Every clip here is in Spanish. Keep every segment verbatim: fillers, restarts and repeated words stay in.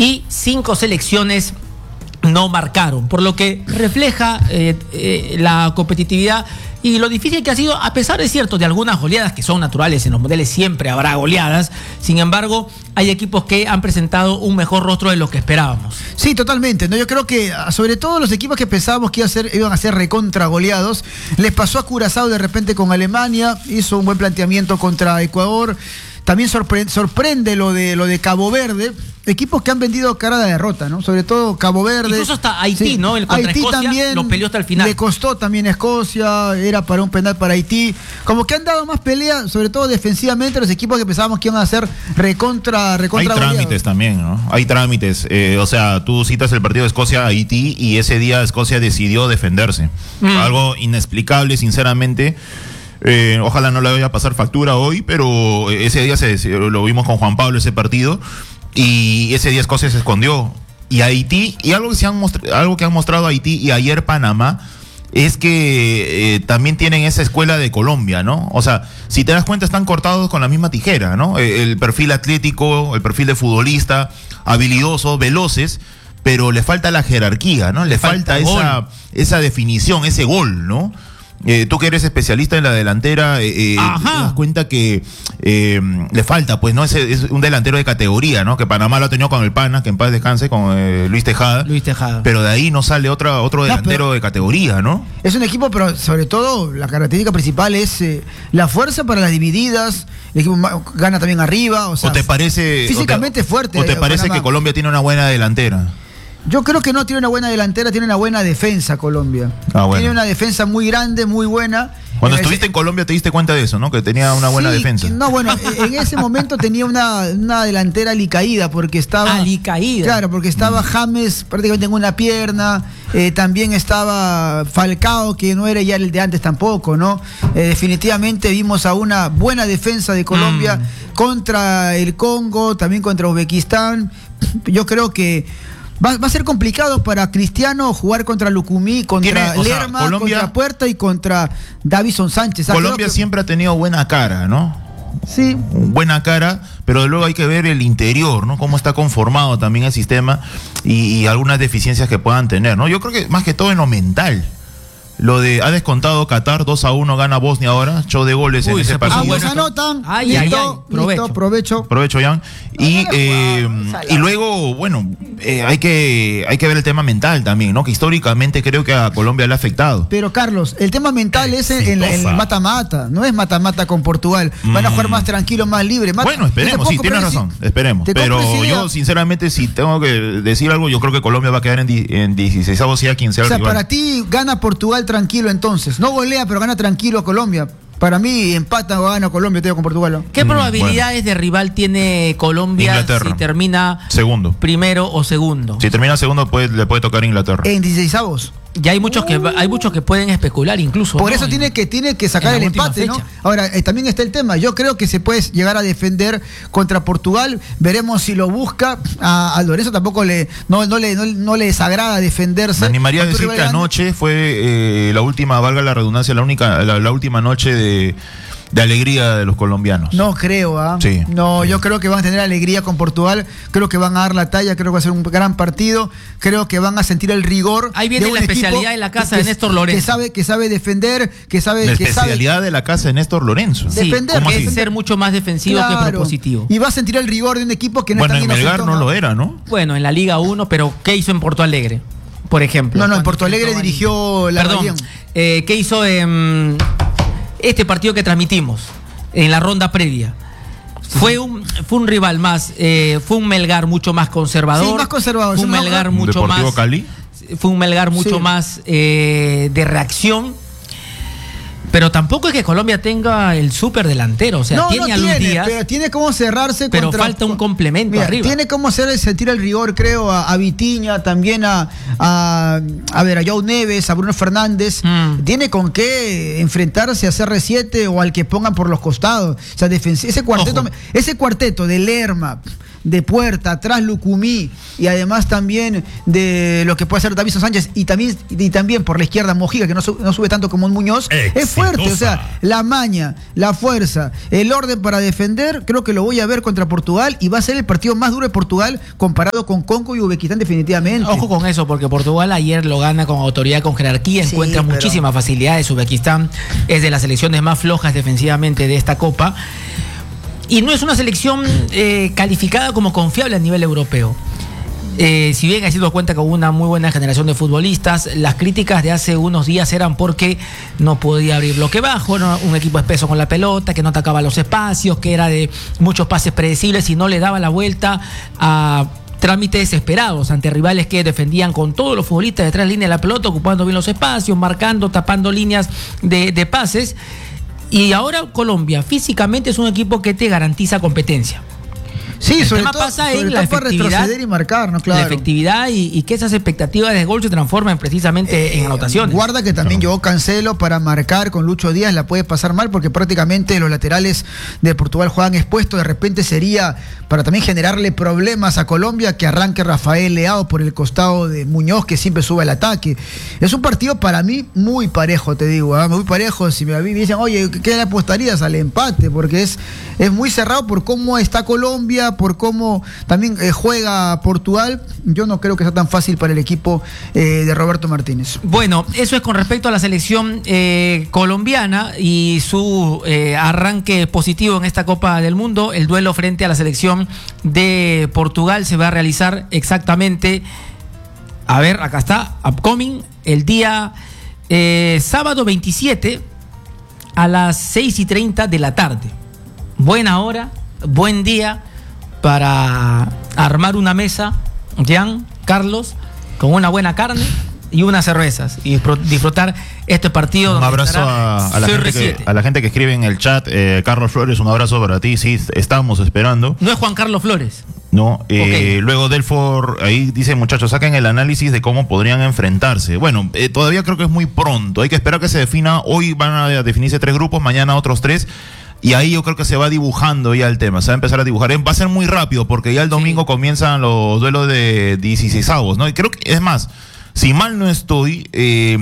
y cinco selecciones no marcaron, por lo que refleja eh, eh, la competitividad y lo difícil que ha sido, a pesar de cierto de algunas goleadas que son naturales en los mundiales, siempre habrá goleadas. Sin embargo, hay equipos que han presentado un mejor rostro de lo que esperábamos. Sí, totalmente, ¿no? Yo creo que sobre todo los equipos que pensábamos que iba a ser, iban a ser recontra goleados, les pasó a Curazao de repente con Alemania, hizo un buen planteamiento contra Ecuador. También sorprende, sorprende lo de lo de Cabo Verde, equipos que han vendido cara de derrota, ¿no? Sobre todo Cabo Verde. Incluso hasta Haití, sí. ¿no? El contra Haití Escocia también lo peleó hasta el final. Le costó también a Escocia, era para un penal para Haití. Como que han dado más pelea, sobre todo defensivamente, los equipos que pensábamos que iban a ser recontra, recontra Hay goleados. trámites también, ¿no? Hay trámites. Eh, o sea, tú citas el partido de Escocia-Haití y ese día Escocia decidió defenderse. Mm. Algo inexplicable, sinceramente. Eh, ojalá no le vaya a pasar factura hoy, pero ese día se, lo vimos con Juan Pablo, ese partido, y ese día Escocia se escondió. Y Haití, y algo que, se han mostrado, algo que han mostrado Haití y ayer Panamá, es que eh, también tienen esa escuela de Colombia, ¿no? O sea, si te das cuenta, están cortados con la misma tijera, ¿no? El perfil atlético, el perfil de futbolista, habilidoso, veloces, pero le falta la jerarquía, ¿no? Le, le falta, falta esa, esa definición, ese gol, ¿no? Eh, tú que eres especialista en la delantera, eh, eh, te das cuenta que eh, le falta, pues, ¿no? Ese es un delantero de categoría, ¿no? Que Panamá lo ha tenido con el Pana, que en paz descanse, con eh, Luis Tejada. Luis Tejada. Pero de ahí no sale otra, otro delantero no, de categoría, ¿no? Es un equipo, pero sobre todo la característica principal es eh, la fuerza para las divididas. El equipo gana también arriba. O sea, ¿O te parece físicamente o te, fuerte. ¿O te parece Panamá. que Colombia tiene una buena delantera? Yo creo que no tiene una buena delantera, tiene una buena defensa Colombia. Ah, bueno. Tiene una defensa muy grande, muy buena. Cuando en estuviste ese... en Colombia te diste cuenta de eso, ¿no? Que tenía una buena sí, defensa. No, bueno, en ese momento tenía una, una delantera alicaída porque estaba... Alicaída. Claro, porque estaba mm. James prácticamente en una pierna, eh, también estaba Falcao, que no era ya el de antes tampoco, ¿no? Eh, definitivamente vimos a una buena defensa de Colombia mm. contra el Congo, también contra Uzbekistán. Yo creo que Va, va a ser complicado para Cristiano jugar contra Lucumí, contra Tiene, Lerma, sea, Colombia, contra Puerta y contra Davison Sánchez. Colombia que... siempre ha tenido buena cara, ¿no? Sí. Buena cara, pero luego hay que ver el interior, ¿no? Cómo está conformado también el sistema y, y algunas deficiencias que puedan tener, ¿no? Yo creo que más que todo en lo mental. Lo de, ha descontado Qatar, dos a uno gana Bosnia ahora, show de goles Uy, en ese partido. Ah, bueno, anotan, ay, listo, ay, ay, provecho. listo, provecho. Provecho, Jan. Y, eh, y luego, bueno, eh, hay que hay que ver el tema mental también, ¿no? Que históricamente creo que a Colombia le ha afectado. Pero, Carlos, el tema mental es en el mata-mata, no es mata-mata con Portugal. Van a jugar más tranquilos, más libres. Mata, bueno, esperemos, sí, tienes razón, esperemos. Pero yo, sinceramente, si tengo que decir algo, yo creo que Colombia va a quedar en, en dieciseisavos, sea quien sea el rival. O sea, rival. para ti, gana Portugal tranquilo entonces. No golea, pero gana tranquilo a Colombia. Para mí, empata o gana Colombia, te digo con Portugal, ¿no? ¿Qué probabilidades bueno. de rival tiene Colombia Inglaterra. si termina segundo, primero o segundo? Si termina segundo, puede, le puede tocar a Inglaterra. En dieciseisavos. Ya hay muchos que hay muchos que pueden especular incluso. Por ¿no? eso tiene que tiene que sacar el empate, fecha. ¿no? Ahora, eh, también está el tema. Yo creo que se puede llegar a defender contra Portugal. Veremos si lo busca. A, a Lorenzo tampoco le no, no le no, no le desagrada defenderse. Me animaría a decir que anoche fue eh, la última, valga la redundancia, la única la, la última noche de de alegría de los colombianos. No creo, ¿ah? ¿eh? Sí. No, sí. yo creo que van a tener alegría con Portugal. Creo que van a dar la talla. Creo que va a ser un gran partido. Creo que van a sentir el rigor. Ahí viene de la especialidad de la casa que, de Néstor Lorenzo. Que sabe, que sabe defender, que sabe. La que especialidad sabe... de la casa de Néstor Lorenzo. Sí, defender. ¿Cómo es así? Ser mucho más defensivo claro. que propositivo. Y va a sentir el rigor de un equipo que no bueno, está bien. Bueno, en Melgar no lo era, ¿no? Bueno, en la Liga uno, pero ¿qué hizo en Porto Alegre? Por ejemplo. No, no, en Porto Alegre dirigió la Perdón, eh, ¿qué hizo en este partido que transmitimos? En la ronda previa. Fue un, fue un rival más, eh, fue un Melgar mucho más conservador. Sí, más conservador. Fue un Melgar no, mucho Deportivo más. Cali. Fue un Melgar mucho sí. más eh, de reacción. Pero tampoco es que Colombia tenga el súper delantero. O sea, no, tiene no a Luis tiene, Díaz. pero tiene cómo cerrarse. Pero contra, falta un complemento mira, arriba. Tiene cómo hacer sentir el rigor, creo, a, a Vitinha, también a, a, a ver, a João Neves, a Bruno Fernández. Mm. Tiene con qué enfrentarse a C R siete o al que pongan por los costados. O sea, ese cuarteto, ese cuarteto de Lerma, de Puerta, atrás Lucumí, y además también de lo que puede hacer Davison Sánchez, y también, y también por la izquierda Mojica, que no, su, no sube tanto como un Muñoz, Exitosa. Es fuerte, o sea, la maña, la fuerza, el orden para defender, creo que lo voy a ver contra Portugal, y va a ser el partido más duro de Portugal comparado con Congo y Uzbekistán definitivamente. Ojo con eso, porque Portugal ayer lo gana con autoridad, con jerarquía, sí, encuentra pero... muchísimas facilidades. Uzbekistán es de las selecciones más flojas defensivamente de esta Copa, y no es una selección eh, calificada como confiable a nivel europeo. Eh, si bien ha sido cuenta con una muy buena generación de futbolistas, las críticas de hace unos días eran porque no podía abrir bloque bajo, ¿no? Un equipo espeso con la pelota, que no atacaba los espacios, que era de muchos pases predecibles y no le daba la vuelta a trámites desesperados ante rivales que defendían con todos los futbolistas detrás de la línea de la pelota, ocupando bien los espacios, marcando, tapando líneas de, de pases. Y ahora Colombia físicamente es un equipo que te garantiza competencia. Sí, el sobre tema todo, pasa sobre en la efectividad, retroceder y marcar, ¿no? Claro. La efectividad y, y que esas expectativas de gol se transformen precisamente eh, en anotaciones. Guarda que también Claro. llegó Cancelo para marcar con Lucho Díaz, la puede pasar mal porque prácticamente los laterales de Portugal juegan expuestos. De repente sería para también generarle problemas a Colombia que arranque Rafael Leao por el costado de Muñoz, que siempre sube al ataque. Es un partido para mí muy parejo, te digo, ¿eh? Muy parejo. Si me dicen, oye, ¿qué le apostarías? Al empate, porque es, es muy cerrado por cómo está Colombia, por cómo también eh, juega Portugal. Yo no creo que sea tan fácil para el equipo eh, de Roberto Martínez. Bueno, eso es con respecto a la selección eh, colombiana y su eh, arranque positivo en esta Copa del Mundo. El duelo frente a la selección de Portugal se va a realizar exactamente, a ver, acá está, upcoming, el día eh, sábado veintisiete a las seis y treinta de la tarde. Buena hora, buen día para armar una mesa, Jan, Carlos, con una buena carne y unas cervezas y disfrutar este partido. Un abrazo a, a, la gente que, a la gente que escribe en el chat. eh, Carlos Flores, un abrazo para ti. Sí, estamos esperando. No es Juan Carlos Flores. No, eh, Okay. Luego Delfor, ahí dice, muchachos, saquen el análisis de cómo podrían enfrentarse. Bueno, eh, todavía creo que es muy pronto. Hay que esperar que se defina. Hoy van a definirse tres grupos, mañana otros tres. Y ahí yo creo que se va dibujando ya el tema, se va a empezar a dibujar. Va a ser muy rápido porque ya el domingo sí. comienzan los duelos de dieciseisavos, ¿no? Y creo que, es más, si mal no estoy, eh,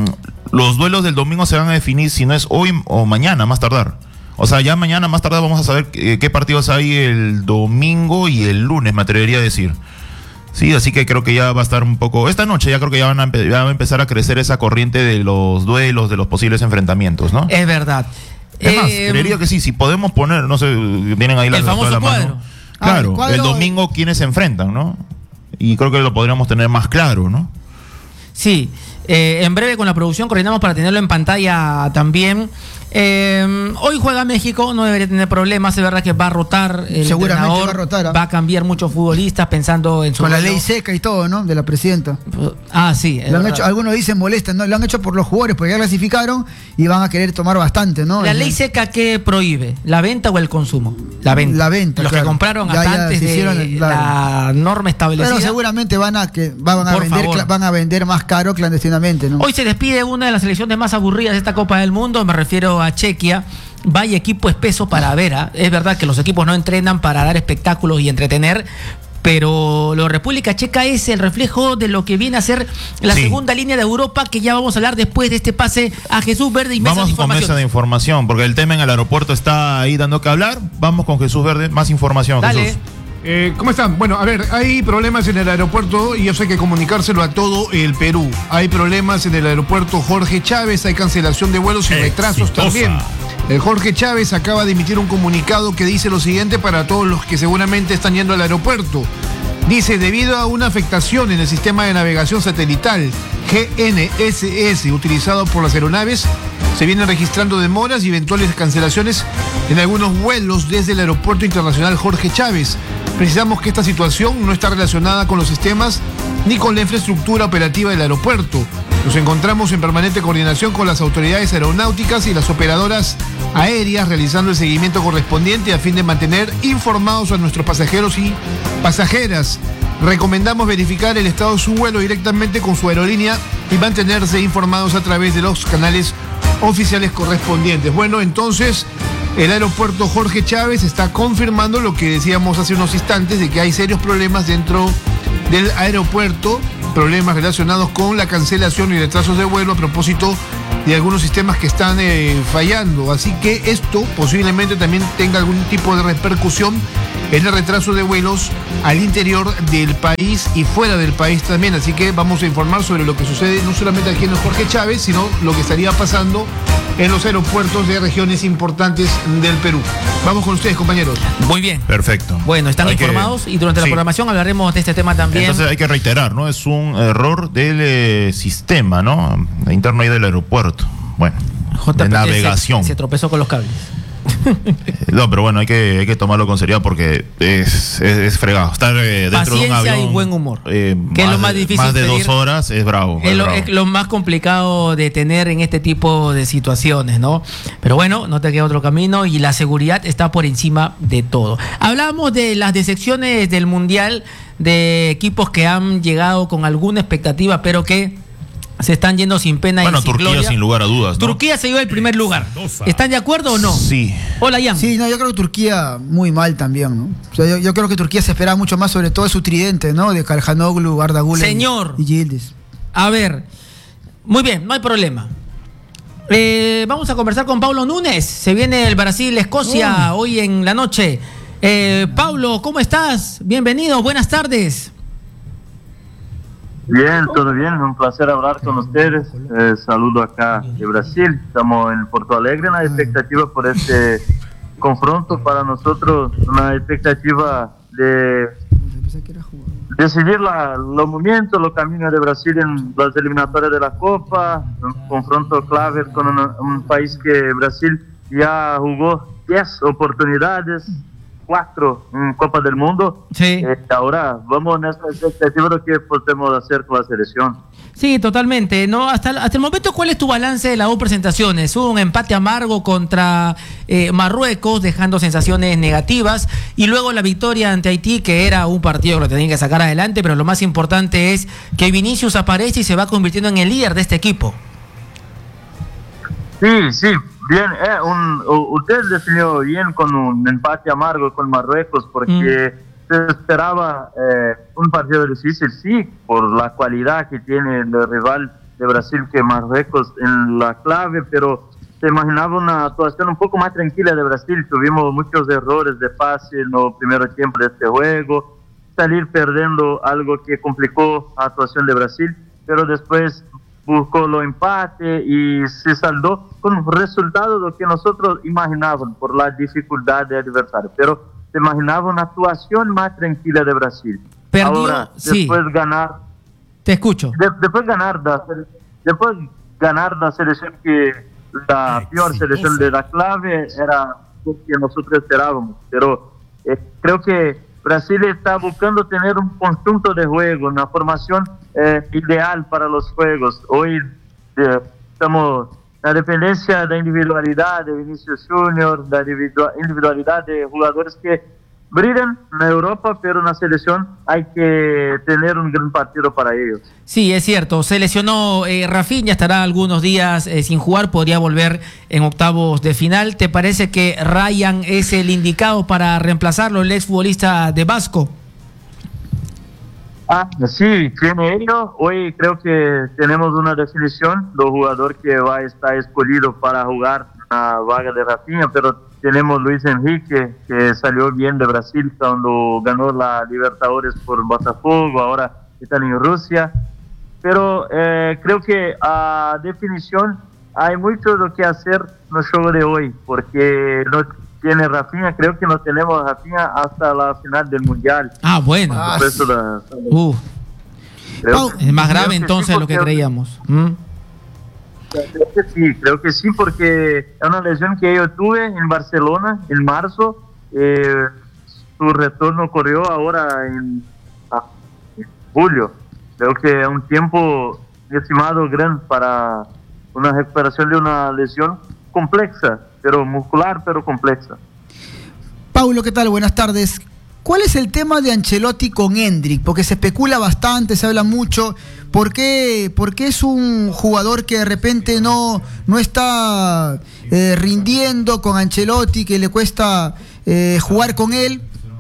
los duelos del domingo se van a definir si no es hoy o mañana, más tardar. O sea, ya mañana más tardar vamos a saber qué, qué partidos hay el domingo y el lunes, me atrevería a decir. Sí, así que creo que ya va a estar un poco... Esta noche ya creo que ya van a, ya va a empezar a crecer esa corriente de los duelos, de los posibles enfrentamientos, ¿no? Es verdad. Es más, eh, creería que sí, si podemos poner, no sé, tienen ahí la, el famoso la cuadro. mano. Claro, ah, el, cuadro, el domingo quienes se enfrentan, ¿no? Y creo que lo podríamos tener más claro, ¿no? Sí, eh, en breve con la producción coordinamos para tenerlo en pantalla también. Eh, hoy juega México, no debería tener problemas, es verdad que va a rotar el seguramente entrenador, va a rotar, ¿eh? Va a cambiar muchos futbolistas pensando en su con la duelo. ley seca y todo, ¿no? De la presidenta. Ah, sí. Lo han hecho, algunos dicen molestan, ¿no? Lo han hecho por los jugadores porque ya clasificaron y van a querer tomar bastante, ¿no? La ley seca, ¿qué prohíbe? ¿La venta o el consumo? La venta. La venta. Los claro. que compraron ya, hasta ya antes de hicieron, claro. la norma establecida. Pero seguramente van a que van a Por vender favor. van a vender más caro clandestinamente, ¿no? Hoy se despide una de las selecciones más aburridas de esta Copa del Mundo, me refiero a Chequia. Vaya equipo espeso para ver, ¿eh? Es verdad que los equipos no entrenan para dar espectáculos y entretener, pero la República Checa es el reflejo de lo que viene a ser la sí. segunda línea de Europa, que ya vamos a hablar después de este pase a Jesús Verde y mesa Vamos de con información. mesa de información, porque el tema en el aeropuerto está ahí dando que hablar. Vamos con Jesús Verde, más información, Dale. Jesús. Eh, ¿Cómo están? Bueno, a ver, hay problemas en el aeropuerto y eso hay que comunicárselo a todo el Perú. Hay problemas en el aeropuerto Jorge Chávez, hay cancelación de vuelos y retrasos Exitosa. también. El Jorge Chávez acaba de emitir un comunicado que dice lo siguiente para todos los que seguramente están yendo al aeropuerto. Dice, debido a una afectación en el sistema de navegación satelital G N S S utilizado por las aeronaves, se vienen registrando demoras y eventuales cancelaciones en algunos vuelos desde el Aeropuerto Internacional Jorge Chávez. Precisamos que esta situación no está relacionada con los sistemas ni con la infraestructura operativa del aeropuerto. Nos encontramos en permanente coordinación con las autoridades aeronáuticas y las operadoras aéreas realizando el seguimiento correspondiente a fin de mantener informados a nuestros pasajeros y pasajeras. Recomendamos verificar el estado de su vuelo directamente con su aerolínea y mantenerse informados a través de los canales oficiales correspondientes. Bueno, entonces, El aeropuerto Jorge Chávez está confirmando lo que decíamos hace unos instantes, de que hay serios problemas dentro del aeropuerto, problemas relacionados con la cancelación y retrasos de vuelo a propósito de algunos sistemas que están eh, fallando. Así que esto posiblemente también tenga algún tipo de repercusión en el retraso de vuelos al interior del país y fuera del país también. Así que vamos a informar sobre lo que sucede no solamente aquí en el Jorge Chávez, sino lo que estaría pasando en los aeropuertos de regiones importantes del Perú. Vamos con ustedes, compañeros. Muy bien. Perfecto. Bueno, están Hay informados que, y durante sí. la programación hablaremos de este tema también. Entonces hay que reiterar, ¿no? Es un error del eh, sistema, ¿no? Interno ahí del aeropuerto. Bueno, J P de T navegación. Se, se tropezó con los cables. No, pero bueno, hay que, hay que tomarlo con seriedad porque es, es, es fregado. Estar eh, dentro de un Paciencia avión. y buen humor. eh, Que es lo más de- difícil Más de pedir. dos horas es bravo. Es es lo, bravo. es lo más complicado de tener en este tipo de situaciones, ¿no? Pero bueno, no te queda otro camino y la seguridad está por encima de todo. Hablamos de las decepciones del Mundial, de equipos que han llegado con alguna expectativa, pero que se están yendo sin pena Bueno, y sin Turquía gloria. sin lugar a dudas, ¿no? Turquía se llevó el primer lugar. ¿Están de acuerdo o no? Sí. Hola, Ian. Sí, no, yo creo que Turquía muy mal también, ¿no? O sea, yo, yo creo que Turquía se esperaba mucho más, sobre todo de su tridente, ¿no? De Calhanoglu, Arda Güler Señor. y Yildiz. A ver, muy bien, no hay problema. Eh, vamos a conversar con Paulo Núñez. Se viene el Brasil-Escocia Oh. hoy en la noche. Eh, Paulo, ¿cómo estás? Bienvenido, buenas tardes. Bien, todo bien, un placer hablar con ustedes. Eh, saludo acá de Brasil, estamos en Porto Alegre, una expectativa por este confronto para nosotros, una expectativa de decidir la, los movimientos, los caminos de Brasil en las eliminatorias de la Copa, un confronto clave con una, un país que Brasil ya jugó diez oportunidades, cuatro en Copa del Mundo. Sí. Eh, ahora vamos en esta expectativa de qué podemos hacer con la selección. Sí, totalmente. No, hasta, hasta el momento, ¿cuál es tu balance de las dos presentaciones? Hubo un empate amargo contra eh, Marruecos, dejando sensaciones negativas, y luego la victoria ante Haití, que era un partido que lo tenían que sacar adelante, pero lo más importante es que Vinicius aparece y se va convirtiendo en el líder de este equipo. Sí, sí, bien. Eh, un, u- usted definió bien con un empate amargo con Marruecos porque Mm. se esperaba eh, un partido difícil, sí, por la cualidad que tiene el rival de Brasil que Marruecos en la clave, pero se imaginaba una actuación un poco más tranquila de Brasil. Tuvimos muchos errores de pase en el primer tiempo de este juego, salir perdiendo algo que complicó la actuación de Brasil, pero después buscó lo empate y se saldó con un resultado de lo que nosotros imaginábamos por la dificultad del adversario, pero se imaginaba una actuación más tranquila de Brasil. Perdió, Ahora, sí. después ganar, Te escucho. de- después ganar la, sele- después ganar la selección que la peor selección de la clave era lo que nosotros esperábamos, pero eh, creo que Brasil está buscando tener un conjunto de juego, una formación eh, ideal para los juegos. Hoy eh, estamos la dependencia de individualidad de Vinicius Junior, la individua- individualidad de jugadores que brillan en Europa, pero en la selección hay que tener un gran partido para ellos. Sí, es cierto. Se lesionó eh, Rafinha, estará algunos días eh, sin jugar, podría volver en octavos de final. ¿Te parece que Ryan es el indicado para reemplazarlo, el exfutbolista de Vasco? Ah, sí, tiene ello. Hoy creo que tenemos una definición del jugador que va a estar escogido para jugar la vaga de Rafinha, pero tenemos Luis Enrique, que salió bien de Brasil cuando ganó la Libertadores por Botafogo, ahora están en Rusia. Pero eh, creo que a definición hay mucho lo que hacer en el juego de hoy, porque no tiene Rafinha, creo que no tenemos Rafinha hasta la final del Mundial. Ah, bueno. Ah, Por eso la- Uh, creo- es más grave creo que entonces sí, de lo que porque- creíamos. ¿Mm? Creo que sí, creo que sí, porque es una lesión que yo tuve en Barcelona en marzo. Eh, su retorno ocurrió ahora en, ah, en julio. Creo que es un tiempo estimado grande para una recuperación de una lesión compleja, pero muscular, pero compleja. Paulo, ¿qué tal? Buenas tardes. ¿cuál es el tema de Ancelotti con Endrick? Porque se especula bastante, se habla mucho. ¿Por qué, por qué es un jugador que de repente no, no está eh, rindiendo con Ancelotti, que le cuesta eh, jugar con él?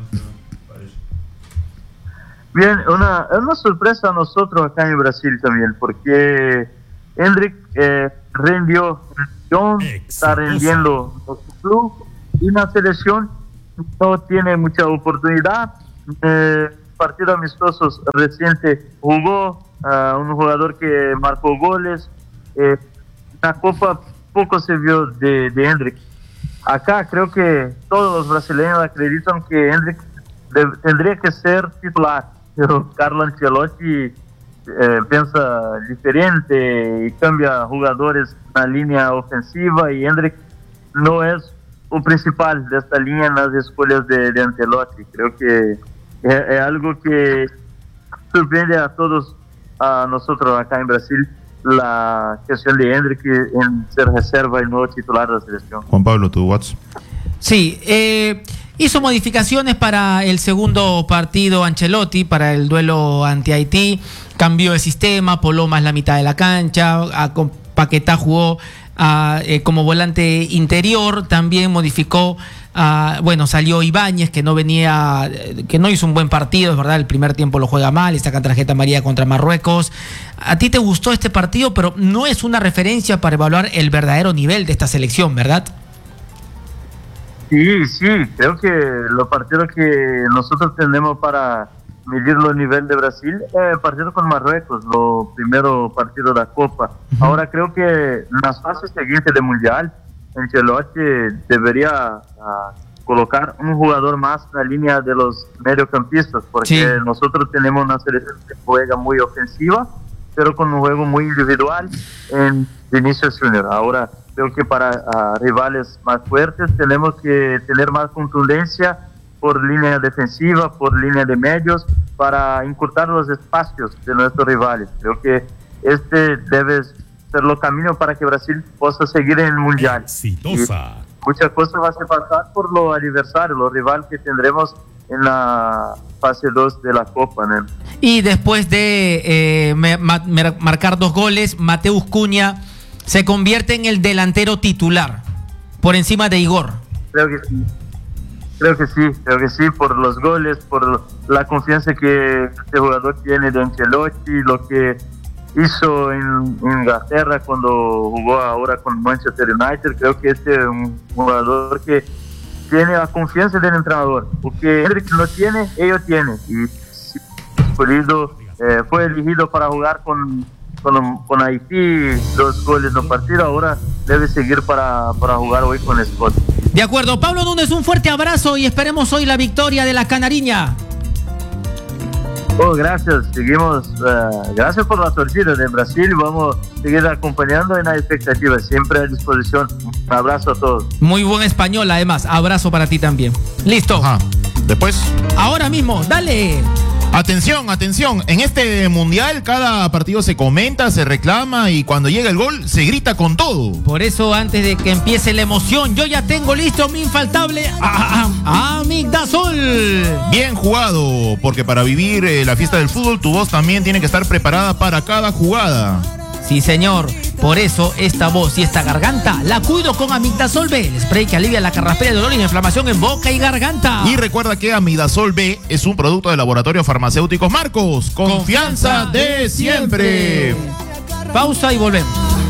Bien, una, es una sorpresa a nosotros acá en Brasil también, porque Endrick eh, rindió, está rindiendo en su club y en la selección no tiene mucha oportunidad. Eh, partidos amistosos recientes jugó uh, un jugador que marcó goles. Eh, la Copa poco se vio de, de Endrick. Acá creo que todos los brasileños acreditan que Endrick de, tendría que ser titular, pero Carlo Ancelotti eh, piensa diferente y cambia jugadores en la línea ofensiva, y Endrick no es el principal de esta línea en las escuelas de, de Ancelotti. Creo que es, es algo que sorprende a todos, a nosotros acá en Brasil, la cuestión de Endrick en ser reserva y nuevo titular de la selección. Juan Pablo, tu WhatsApp. Sí, eh, hizo modificaciones para el segundo partido Ancelotti, para el duelo ante Haití. Cambió el sistema, pobló más la mitad de la cancha, a, con Paquetá jugó a, eh, como volante interior, también modificó, a, bueno, salió Ibáñez, que no venía, que no hizo un buen partido, es verdad, el primer tiempo lo juega mal, está con tarjeta amarilla contra Marruecos. A ti te gustó este partido, pero no es una referencia para evaluar el verdadero nivel de esta selección, ¿verdad? Sí, sí, creo que los partidos que nosotros tenemos para medir los niveles de Brasil es el partido con Marruecos, los primeros partidos de la Copa. Uh-huh. Ahora creo que en las fases siguientes del Mundial, Ancelotti debería uh, colocar un jugador más en la línea de los mediocampistas, porque sí, nosotros tenemos una selección que juega muy ofensiva, pero con un juego muy individual en Vinicius Junior. Ahora creo que para uh, rivales más fuertes tenemos que tener más contundencia por línea defensiva, por línea de medios, para encurtar los espacios de nuestros rivales. Creo que este debe ser el camino para que Brasil pueda seguir en el Mundial. Exitosa. Y muchas cosas van a pasar por los adversarios, los rivales que tendremos en la fase dos de la Copa, ¿no? Y después de eh, me, ma, me, marcar dos goles, Mateus Cunha se convierte en el delantero titular por encima de Igor. Creo que sí, creo que sí, creo que sí, por los goles, por la confianza que este jugador tiene de Ancelotti, lo que hizo en, en Inglaterra cuando jugó ahora con Manchester United. Creo que este es un jugador que tiene la confianza del entrenador, porque Endrick no tiene, ellos tienen, y escogido, eh, fue elegido para jugar con Con, con Haití, dos goles en partido, ahora debe seguir para, para jugar hoy con Escocia. De acuerdo, Pablo Núñez, un fuerte abrazo y esperemos hoy la victoria de la Canariña. Oh, gracias, seguimos, uh, gracias por la torcida de Brasil, vamos a seguir acompañando en la expectativa, siempre a disposición. Un abrazo a todos. Muy buen español, además, abrazo para ti también. Listo. Ajá. Después. Ahora mismo, dale. Atención, atención, en este mundial cada partido se comenta, se reclama y cuando llega el gol se grita con todo. Por eso antes de que empiece la emoción, yo ya tengo listo mi infaltable Amigdasol. Bien jugado, porque para vivir eh, la fiesta del fútbol tu voz también tiene que estar preparada para cada jugada. Sí, señor. Por eso esta voz y esta garganta la cuido con Amigdasol B, el spray que alivia la carraspera, dolor y inflamación en boca y garganta. Y recuerda que Amigdasol B es un producto de Laboratorios Farmacéuticos Marcos. Confianza, Confianza de siempre. Pausa y volvemos.